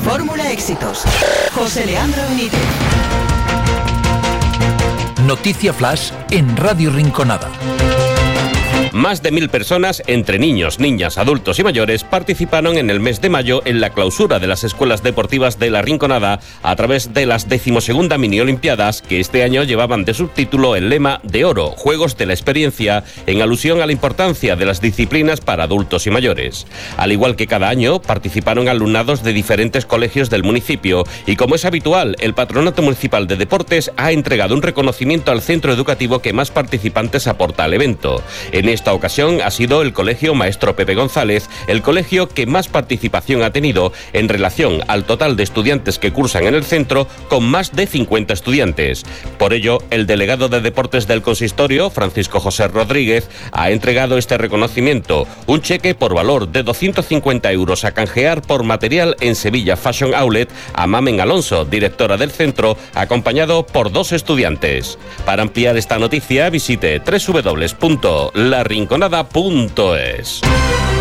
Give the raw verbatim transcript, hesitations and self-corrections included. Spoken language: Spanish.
Fórmula Éxitos. José Leandro Benítez. Noticia Flash en Radio Rinconada. Más de mil personas, entre niños, niñas, adultos y mayores, participaron en el mes de mayo en la clausura de las escuelas deportivas de La Rinconada a través de las decimosegunda mini olimpiadas, que este año llevaban de subtítulo el lema de oro, Juegos de la Experiencia, en alusión a la importancia de las disciplinas para adultos y mayores. Al igual que cada año, participaron alumnados de diferentes colegios del municipio y, como es habitual, el Patronato Municipal de Deportes ha entregado un reconocimiento al centro educativo que más participantes aporta al evento. En esta ocasión ha sido el Colegio Maestro Pepe González el colegio que más participación ha tenido en relación al total de estudiantes que cursan en el centro, con más de cincuenta estudiantes. Por ello, el delegado de Deportes del Consistorio, Francisco José Rodríguez, ha entregado este reconocimiento, un cheque por valor de doscientos cincuenta euros a canjear por material en Sevilla Fashion Outlet a Mamen Alonso, directora del centro, acompañado por dos estudiantes. Para ampliar esta noticia, visite doble u doble u doble u punto la rinconada punto es.